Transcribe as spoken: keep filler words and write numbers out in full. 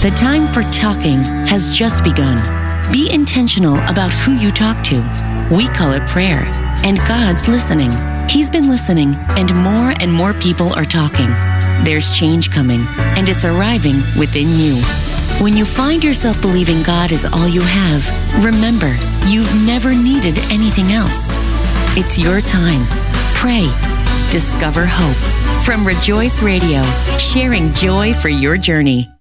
The time for talking has just begun. Be intentional about who you talk to. We call it prayer, and God's listening. He's been listening, and more and more people are talking. There's change coming, and it's arriving within you. When you find yourself believing God is all you have, remember, you've never needed anything else. It's your time. Pray. Discover hope. From Rejoice Radio, sharing joy for your journey.